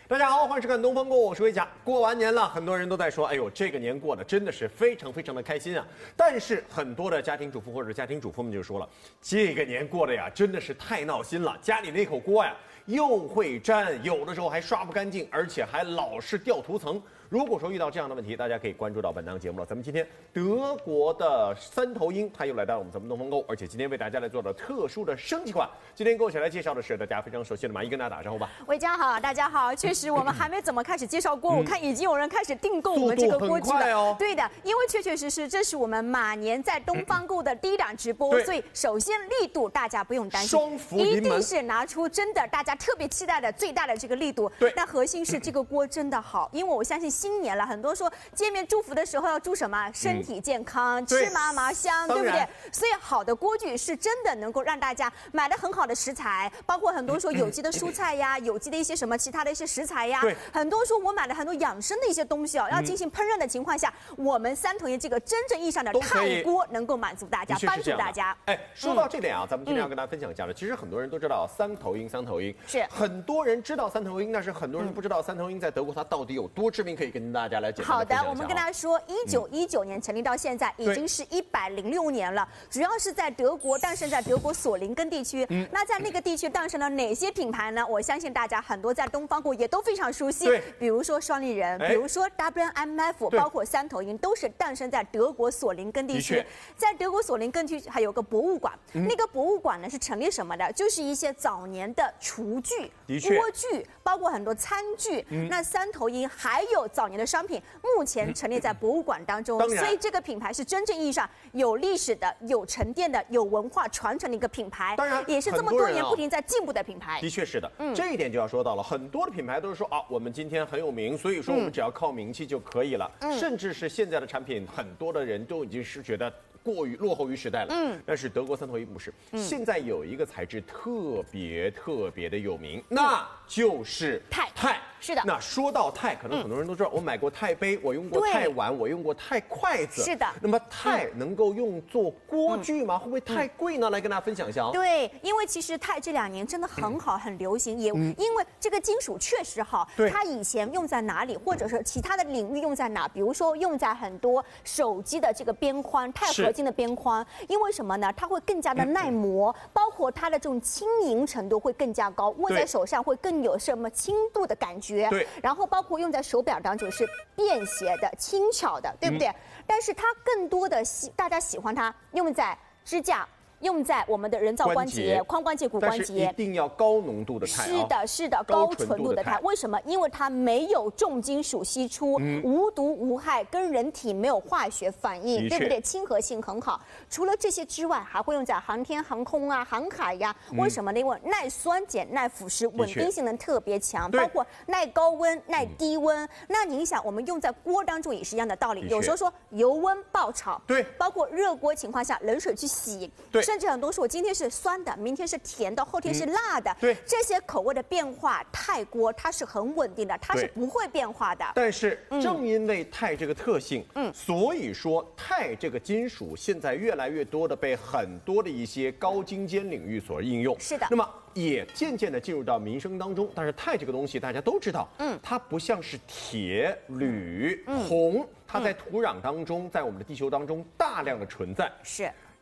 大家好，欢迎收看《东方购》，我是魏佳。过完年了，很多人都在说，哎呦，这个年过得真的是非常的开心啊。但是很多的家庭主妇或者家庭主妇们就说了，这个年过得呀，真的是太闹心了，家里那口锅呀又会粘，有的时候还刷不干净，而且还老是掉涂层。如果说遇到这样的问题，大家可以关注到本档节目了。咱们今天德国的三头鹰，它又来到了我们咱们东方购，而且今天为大家来做了特殊的升级款。今天跟我一起来介绍的是大家非常熟悉的马伊，跟大家打招呼吧。 魏佳好，大家好。确实，我们还没怎么开始介绍锅，我看已经有人开始订购我们这个锅具了。 哦、 对的，因为确实，这是我们马年在东方购的第一档直播，所以首先力度大家不用担心， 双福临门， 一定是拿出真的大家特别期待的最大的这个力度。 对， 那核心是这个锅真的好，因为我相信新年了，很多说见面祝福的时候要祝什么？身体健康，吃嘛嘛香，对不对？所以好的锅具是真的能够让大家买的很好的食材，包括很多说有机的蔬菜呀，有机的一些什么其他的一些食材呀，很多说我买了很多养生的一些东西哦，要进行烹饪的情况下，我们三头鹰这个真正意义上的钛锅能够满足大家，帮助大家。 哎，说到这点啊，咱们今天要跟大家分享一下了。其实很多人都知道三头鹰是很多人知道三头鹰，但是很多人不知道三头鹰在德国它到底有多知名，可以跟大家来简单好的，我们跟大家说，1919年成立到现在，已经是106年了。主要是在德国诞生在德国索林根地区。那在那个地区诞生了哪些品牌呢？我相信大家很多在东方购也都非常熟悉，比如说双立人，比如说 WMF， 包括三头鹰，都是诞生在德国索林根地区。在德国索林根区还有个博物馆，那个博物馆呢是陈列什么的？就是一些早年的厨具、锅具，包括很多餐具。那三头鹰还有早年的商品，目前陈列在博物馆当中。所以这个品牌是真正意义上有历史的、有沉淀的、有文化传承的一个品牌。 当然， 也是这么多年不停在进步的品牌。 的确是的，这一点就要说到了。很多的品牌都是说啊，我们今天很有名，所以说我们只要靠名气就可以了。甚至是现在的产品，很多的人都已经是觉得过于落后于时代了。但是德国三头鹰不是，现在有一个材质特别的有名，那就是钛。 是的。 那说到钛，可能很多人都知道，我买过钛杯，我用过钛碗，我用过钛筷子。 是的。 那么钛能够用作锅具吗？会不会太贵呢？来跟大家分享一下。 对，因为其实钛这2年真的很好，很流行，也因为这个金属确实好。它以前用在哪里，或者是其他的领域用在哪？比如说用在很多手机的这个边框，钛合金的边框，因为什么呢？它会更加的耐磨，包括它的这种轻盈程度会更加高，握在手上会更有什么轻度的感觉。 对， 然后包括用在手表当中是便携的、轻巧的，对不对？但是它更多的大家喜欢它用在支架。用在我们的人造关节、髋关节、骨关节， 但是一定要高浓度的钛。 是的，高纯度的钛。为什么？因为它没有重金属析出，无毒无害，跟人体没有化学反应，对不对？亲和性很好。除了这些之外，还会用在航天航空啊、航海呀。为什么呢？因为耐酸碱、耐腐蚀，稳定性能特别强，包括耐高温、耐低温。那您想，我们用在锅当中也是一样的道理。有时候说油温爆炒， 对， 包括热锅情况下，冷水去洗，对。甚至很多说，我今天是酸的，明天是甜的，后天是辣的。 对， 这些口味的变化，钛锅它是很稳定的，它是不会变化的。 但是正因为钛这个特性，所以说钛这个金属现在越来越多的被很多的一些高精尖领域所应用。 是的。 那么也渐渐的进入到民生当中。但是钛这个东西大家都知道，它不像是铁、铝、铜。它在土壤当中，在我们的地球当中大量的存在。 是，